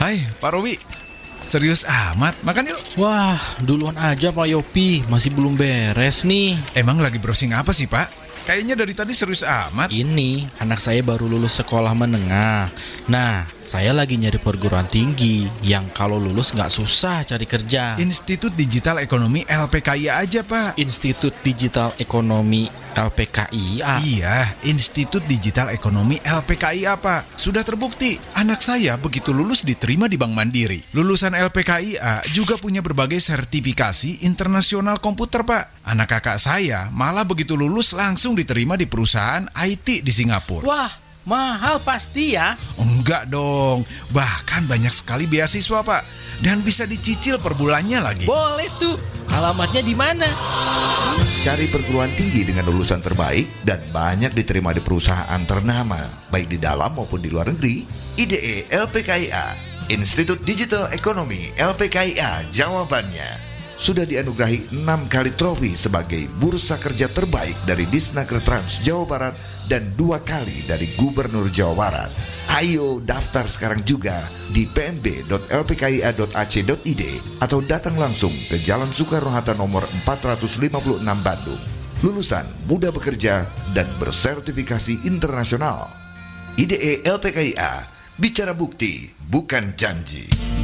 Hai, Pak Robi. Serius amat, makan yuk. Wah, duluan aja Pak Yopi, masih belum beres nih. Emang lagi browsing apa sih, Pak? Kayaknya dari tadi serius amat. Ini, anak saya baru lulus sekolah menengah. Nah, saya lagi nyari perguruan tinggi yang kalau lulus nggak susah cari kerja. Institut Digital Ekonomi LPKIA aja, Pak. Institut Digital Ekonomi LPKIA. Iya, Institut Digital Ekonomi LPKIA, Pak. Sudah terbukti, anak saya begitu lulus diterima di Bank Mandiri. Lulusan LPKIA juga punya berbagai sertifikasi internasional komputer, Pak. Anak kakak saya malah begitu lulus langsung diterima di perusahaan IT di Singapura. Wah, mahal pasti ya. Enggak dong, bahkan banyak sekali beasiswa, Pak. Dan bisa dicicil per bulannya lagi. Boleh tuh. Alamatnya di mana? Cari perguruan tinggi dengan lulusan terbaik dan banyak diterima di perusahaan ternama, baik di dalam maupun di luar negeri. IDE LPKIA, Institut Digital Ekonomi LPKIA, jawabannya. Sudah dianugerahi 6 kali trofi sebagai bursa kerja terbaik dari Disnaker Trans Jawa Barat dan 2 kali dari Gubernur Jawa Barat. Ayo daftar sekarang juga di pmb.lpkia.ac.id atau datang langsung ke Jalan Soekarno-Hatta nomor 456 Bandung. Lulusan mudah bekerja dan bersertifikasi internasional. IDE LPKIA, bicara bukti, bukan janji.